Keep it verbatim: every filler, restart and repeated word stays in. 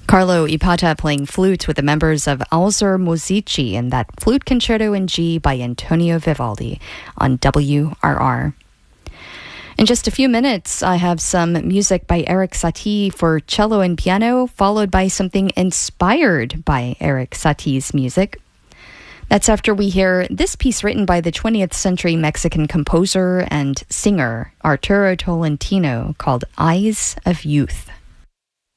Carlo Ipata playing flute with the members of Alzur Musici in that Flute Concerto in G by Antonio Vivaldi on W R R. In just a few minutes, I have some music by Erik Satie for cello and piano, followed by something inspired by Erik Satie's music. That's after we hear this piece written by the twentieth century Mexican composer and singer Arturo Tolentino called Eyes of Youth.